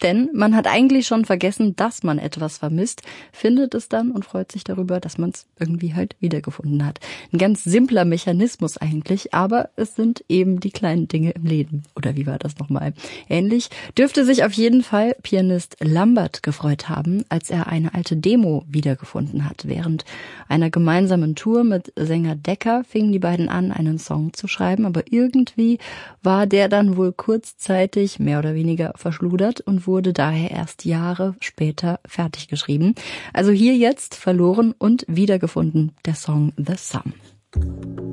Denn man hat eigentlich schon vergessen, dass man etwas vermisst, findet es dann und freut sich darüber, dass man es irgendwie halt wiedergefunden hat. Ein ganz simpler Mechanismus eigentlich, aber es sind eben die kleinen Dinge im Leben. Oder wie war das nochmal? Ähnlich dürfte sich auf jeden Fall Pianist Lambert gefreut haben, als er eine alte Demo wiedergefunden hat. Während einer gemeinsamen Tour mit Sänger Decker fingen die beiden an, einen Song zu schreiben, aber irgendwie war der dann wohl kurzzeitig mehr oder weniger verschludert und wurde daher erst Jahre später fertig geschrieben. Also hier jetzt verloren und wiedergefunden der Song The Sum.